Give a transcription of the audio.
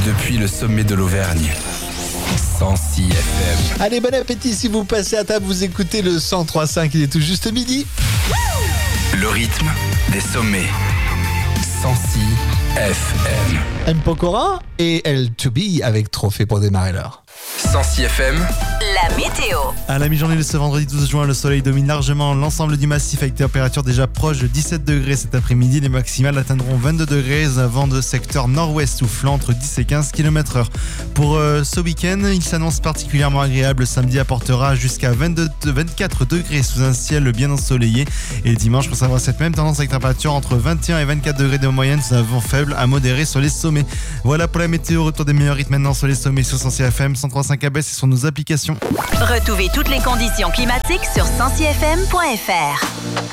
depuis le sommet de l'Auvergne. 106 FM. Allez, bon appétit si vous passez à table, vous écoutez le 103.5, il est tout juste midi. Le rythme des sommets. 106 FM. M. Pokora et L2B avec Trophée pour démarrer l'heure. 106 FM. La météo. À la mi-journée de ce vendredi 12 juin, le soleil domine largement l'ensemble du massif avec des températures déjà proches de 17 degrés cet après-midi. Les maximales atteindront 22 degrés avant de secteur nord-ouest soufflant entre 10 et 15 km/h. Pour ce week-end, il s'annonce particulièrement agréable. Samedi apportera jusqu'à 24 degrés sous un ciel bien ensoleillé. Et dimanche, pour savoir cette même tendance avec température entre 21 et 24 degrés de moyenne sous un vent faible à modéré sur les sommets. Voilà pour la météo. Retour des meilleurs rythmes maintenant sur les sommets sur 106 FM, 103.5 ABS et sur nos applications. Retrouvez toutes les conditions climatiques sur 106fm.fr.